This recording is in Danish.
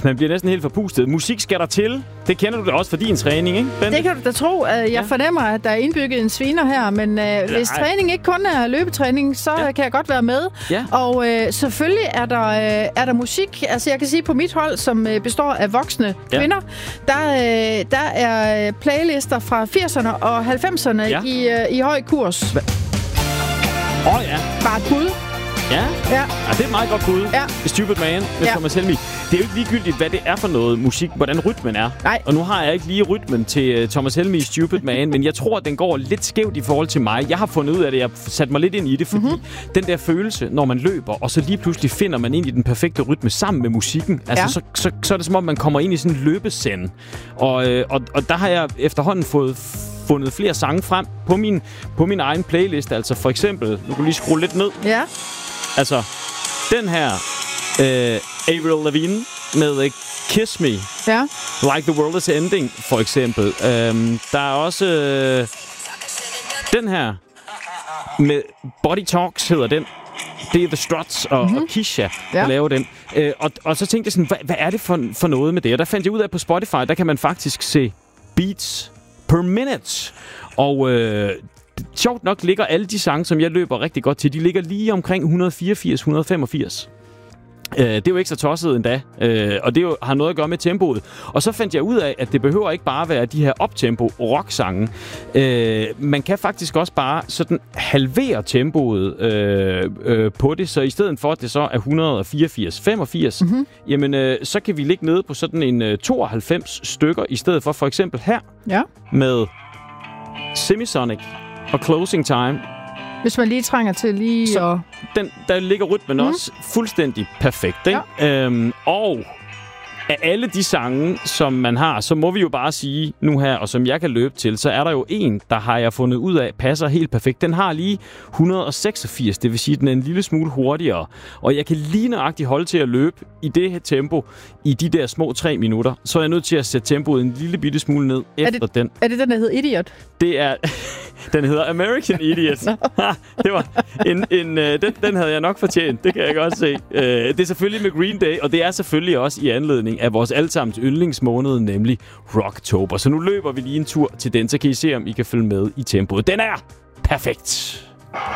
Man bliver næsten helt forpustet. Musik skal der til. Det kender du da også for din træning, ikke? Det kan du da tro. Jeg fornemmer, at der er indbygget en sviner her, men hvis træning ikke kun er løbetræning, så kan jeg godt være med. Ja. Og selvfølgelig er der musik. Altså jeg kan sige, på mit hold, som består af voksne kvinder, der er playlister fra 80'erne og 90'erne i høj kurs. Bare et bud. Ja, det er et meget godt bud. Ja. Stupid Man med Thomas Helmig. Det er jo ikke ligegyldigt, hvad det er for noget musik, hvordan rytmen er. Nej. Og nu har jeg ikke lige rytmen til Thomas Helmig Stupid Man, men jeg tror, at den går lidt skævt i forhold til mig. Jeg har fundet ud af det, jeg har sat mig lidt ind i det, fordi den der følelse, når man løber, og så lige pludselig finder man ind i den perfekte rytme sammen med musikken. Altså, så er det som om, man kommer ind i sådan en løbesend. Og der har jeg efterhånden fundet flere sange frem på min egen playlist. Altså for eksempel, nu kan du lige skrue lidt ned. Ja. Altså, den her Avril Lavigne med Kiss Me. Ja. Like the World is Ending, for eksempel. Der er også den her med Body Talks, hedder den. Det er The Struts og Kesha, der laver den. Og så tænkte jeg sådan, hvad er det for noget med det? Og der fandt jeg ud af, på Spotify, der kan man faktisk se beats per minute. Og sjovt nok ligger alle de sange, som jeg løber rigtig godt til, de ligger lige omkring 184-185. Det er jo ikke så tosset endda, og det har noget at gøre med tempoet. Og så fandt jeg ud af, at det behøver ikke bare være de her optempo rock-sange. Man kan faktisk også bare sådan halvere tempoet på det, så i stedet for, at det så er 184-85, jamen så kan vi ligge nede på sådan en 92 stykker, i stedet for eksempel her med Semisonic og Closing Time. Hvis man lige trænger til lige så der ligger rytmen også fuldstændig perfekt, ikke? Ja. Og af alle de sange, som man har, så må vi jo bare sige nu her, og som jeg kan løbe til, så er der jo en, der har jeg fundet ud af, passer helt perfekt. Den har lige 186, det vil sige, at den er en lille smule hurtigere. Og jeg kan lige nøjagtigt holde til at løbe i det her tempo i de der små 3 minutter. Så er jeg nødt til at sætte tempoet en lille bitte smule ned efter den. Er det den, der hedder Idiot? Det er... Den hedder American Idiot. Det var den havde jeg nok fortjent. Det kan jeg godt se. Det er selvfølgelig med Green Day, og det er selvfølgelig også i anledning af vores allesammens yndlingsmåned, nemlig Rocktober. Så nu løber vi lige en tur til den, så kan I se, om I kan følge med i tempoet. Den er perfekt!